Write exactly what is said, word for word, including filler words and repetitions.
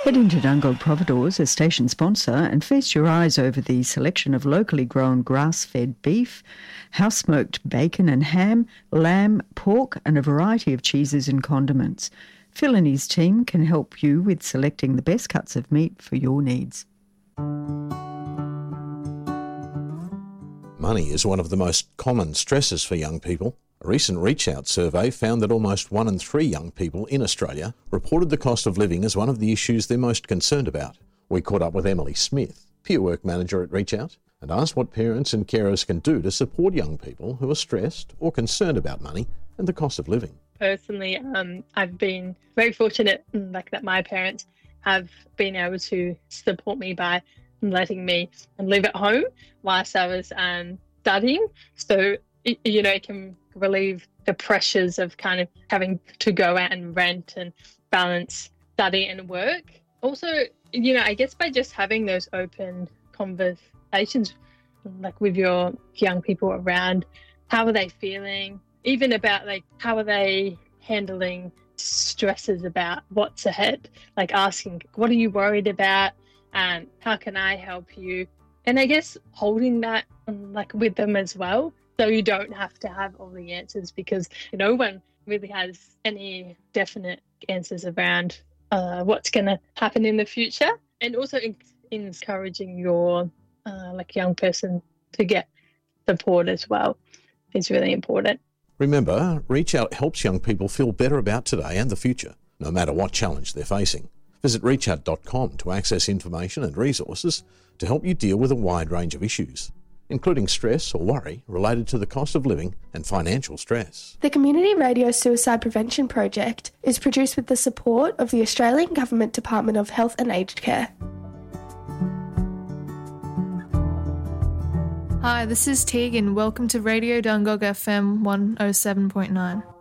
Head into Dungog Providores, a station sponsor, and feast your eyes over the selection of locally grown grass-fed beef, house-smoked bacon and ham, lamb, pork, and a variety of cheeses and condiments. Phil and his team can help you with selecting the best cuts of meat for your needs. Money is one of the most common stresses for young people. A recent Reach Out survey found that almost one in three young people in Australia reported the cost of living as one of the issues they're most concerned about. We caught up with Emily Smith, peer work manager at Reach Out, and asked what parents and carers can do to support young people who are stressed or concerned about money and the cost of living. Personally, um, I've been very fortunate like that my parents have been able to support me by letting me live at home whilst I was um, studying. So, it, you know, it can relieve the pressures of kind of having to go out and rent and balance study and work. Also, you know, I guess by just having those open conversations like with your young people around how are they feeling, even about like how are they handling stresses about what's ahead, like asking what are you worried about and how can I help you, and I guess holding that like with them as well, so you don't have to have all the answers, because no one really has any definite answers around uh, what's going to happen in the future. And also in- encouraging your uh, like young person to get support as well is really important. Remember, Reach Out helps young people feel better about today and the future, no matter what challenge they're facing. Visit reach out dot com to access information and resources to help you deal with a wide range of issues, including stress or worry related to the cost of living and financial stress. The Community Radio Suicide Prevention Project is produced with the support of the Australian Government Department of Health and Aged Care. Hi, this is Tegan. Welcome to Radio Dungog F M one oh seven point nine.